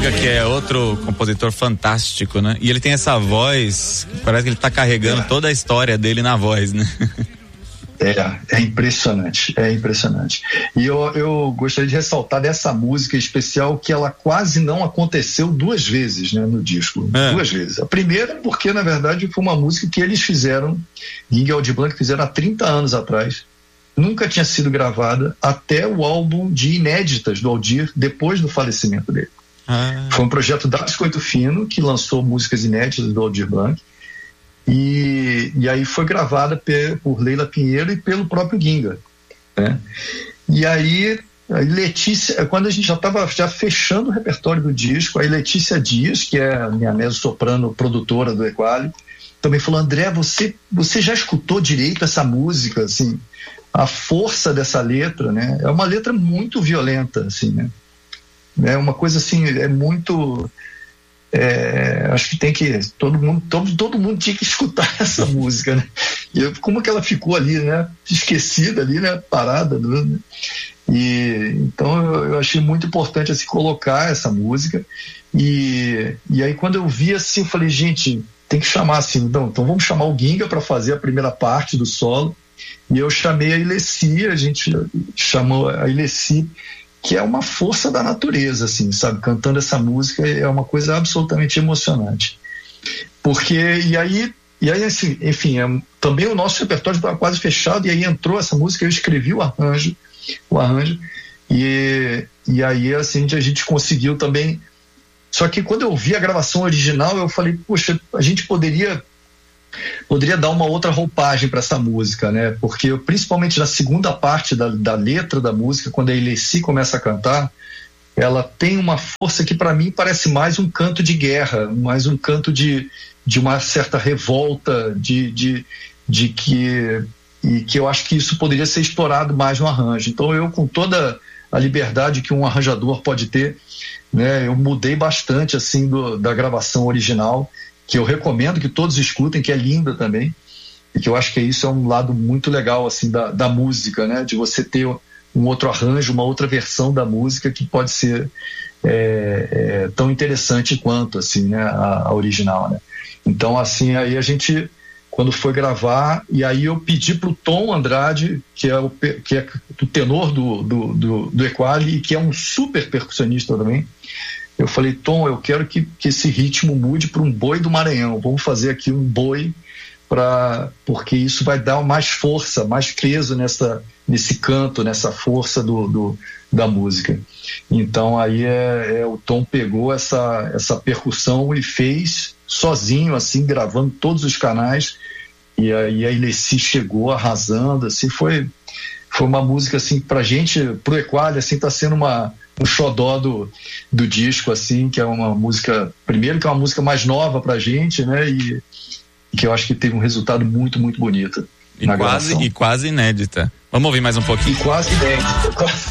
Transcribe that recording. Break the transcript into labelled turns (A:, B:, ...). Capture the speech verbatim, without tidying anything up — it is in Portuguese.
A: Ginga, que é outro compositor fantástico, né? E ele tem essa voz, parece que ele tá carregando é. toda a história dele na voz, né?
B: É, é impressionante, é impressionante. E eu, eu gostaria de ressaltar dessa música especial que ela quase não aconteceu duas vezes, né, no disco. É. Duas vezes. A primeira porque, na verdade, foi uma música que eles fizeram, Ginga e Aldir Blanc fizeram há trinta anos atrás. Nunca tinha sido gravada até o álbum de inéditas do Aldir, depois do falecimento dele. Ah. Foi um projeto da Biscoito Fino, que lançou músicas inéditas do Aldir Blanc. E, e aí foi gravada pe, por Leila Pinheiro e pelo próprio Ginga, né? E aí, aí Letícia, quando a gente já estava já fechando o repertório do disco, aí Letícia Dias, que é a minha mezzo-soprano produtora do Equali, também falou: André, você, você já escutou direito essa música, assim, a força dessa letra, né? É uma letra muito violenta, assim, né? É uma coisa assim, é muito... É, acho que tem que todo mundo, todo, todo mundo tinha que escutar essa música, né? E eu, como que ela ficou ali, né? Esquecida ali, né? Parada, né? E então eu, eu achei muito importante assim colocar essa música. E, e aí quando eu vi assim, eu falei, gente, tem que chamar assim, então, então vamos chamar o Ginga para fazer a primeira parte do solo. E eu chamei a Ilessi, a gente chamou a Ilessi, que é uma força da natureza, assim, sabe? Cantando essa música é uma coisa absolutamente emocionante. Porque, e aí, e aí assim, enfim, é, também o nosso repertório estava quase fechado, e aí entrou essa música, eu escrevi o arranjo, o arranjo, e, e aí, assim, a gente conseguiu também. Só que quando eu vi a gravação original, eu falei, poxa, a gente poderia... poderia dar uma outra roupagem para essa música, né? Porque principalmente na segunda parte da, da letra da música, quando a Ilessi começa a cantar, ela tem uma força que para mim parece mais um canto de guerra, mais um canto de, de uma certa revolta, de, de, de que, e que eu acho que isso poderia ser explorado mais no arranjo. Então eu, com toda a liberdade que um arranjador pode ter, né, eu mudei bastante assim do, da gravação original, que eu recomendo que todos escutem, que é linda também, e que eu acho que isso é um lado muito legal assim da, da música, né? De você ter um outro arranjo, uma outra versão da música que pode ser é, é, tão interessante quanto assim, né? a, a original, né? Então assim, aí a gente, quando foi gravar, e aí eu pedi pro Tom Andrade, que é o, que é o tenor do, do, do, do Equali, e que é um super percussionista também. Eu falei, Tom, eu quero que, que esse ritmo mude para um boi do Maranhão. Vamos fazer aqui um boi, pra, porque isso vai dar mais força, mais peso nessa, nesse canto, nessa força do, do, da música. Então aí é, é, o Tom pegou essa, essa percussão e fez sozinho, assim, gravando todos os canais. E aí a Ilessi chegou arrasando, assim, foi, foi uma música assim, pra gente, pro Equali, assim, tá sendo uma... um xodó do, do disco, assim, que é uma música, primeiro que é uma música mais nova pra gente, né, e, e que eu acho que teve um resultado muito, muito bonito.
A: E quase, e quase inédita. Vamos ouvir mais um pouquinho?
B: E quase inédita.